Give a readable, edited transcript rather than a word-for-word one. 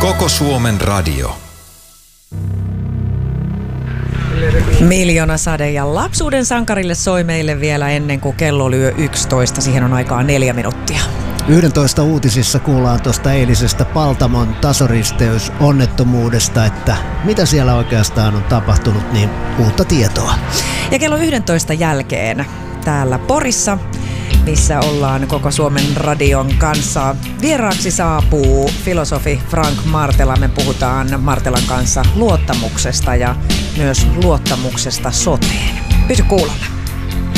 Koko Suomen radio. Miljoona sade ja lapsuuden sankarille soi meille vielä ennen kuin kello lyö 11. Siihen on aikaa 4 minuuttia. 11 uutisissa kuullaan tuosta eilisestä Paltamon tasoristeysonnettomuudesta, että mitä siellä oikeastaan on tapahtunut, niin uutta tietoa. Ja kello 11 jälkeen täällä Porissa, missä ollaan Koko Suomen radion kanssa. Vieraaksi saapuu filosofi Frank Martela. Me puhutaan Martelan kanssa luottamuksesta ja myös luottamuksesta soteen. Pysy kuulolla.